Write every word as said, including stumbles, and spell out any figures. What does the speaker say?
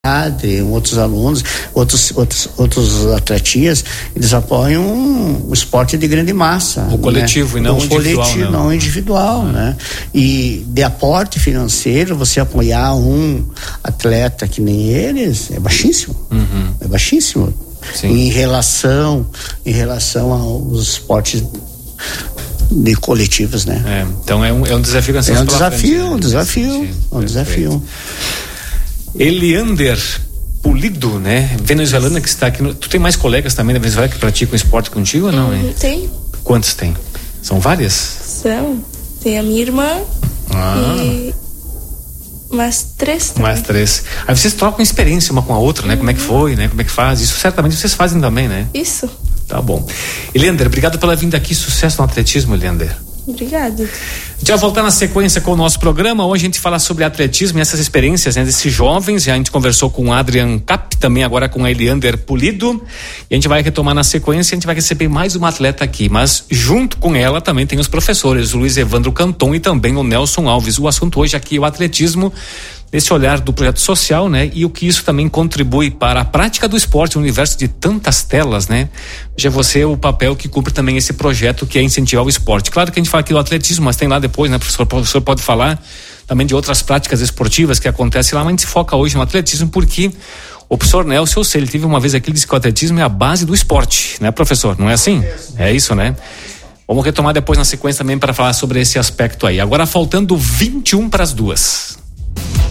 outros alunos, outros, outros, outros atletias, eles apoiam o esporte de grande massa. O coletivo, né? E não o individual. Coletivo, não, não individual, ah. né? E de aporte financeiro, você apoiar um atleta que nem eles, é baixíssimo. Uhum. É baixíssimo. Sim. Em relação, em relação aos esportes de coletivos, né? É, então é um, é um desafio que nós É um desafio, frente, um desafio, né? um desafio. Eliander Pulido, né? Venezuelana que está aqui. No... Tu tem mais colegas também da Venezuela que praticam esporte contigo ou não? Hum, tem. Quantos tem? São várias? São. Tem a minha irmã ah. e mais três também. Mais três. Aí vocês trocam experiência uma com a outra, né? Uhum. Como é que foi, né? Como é que faz? Isso certamente vocês fazem também, né? Isso. Tá bom. Eliander, obrigado pela vinda aqui. Sucesso no atletismo, Eliander. Obrigada. A gente vai voltar na sequência com o nosso programa. Hoje a gente fala sobre atletismo e essas experiências, né, desses jovens. Já a gente conversou com o Adrian Cap, também agora com a Eliander Pulido. E a gente vai retomar na sequência. A gente vai receber mais uma atleta aqui. Mas junto com ela também tem os professores, o Luiz Evandro Canton e também o Nelson Alves. O assunto hoje aqui é o atletismo, esse olhar do projeto social, né? E o que isso também contribui para a prática do esporte, um universo de tantas telas, né? Já você, o papel que cumpre também esse projeto, que é incentivar o esporte. Claro que a gente fala aqui do atletismo, mas tem lá depois, né, professor? O professor pode falar também de outras práticas esportivas que acontecem lá, mas a gente se foca hoje no atletismo porque o professor Nelson, eu sei, ele teve uma vez aqui, ele disse que o atletismo é a base do esporte, né, professor? Não é assim? É isso, né? Vamos retomar depois na sequência também para falar sobre esse aspecto aí. Agora faltando vinte e um para as duas.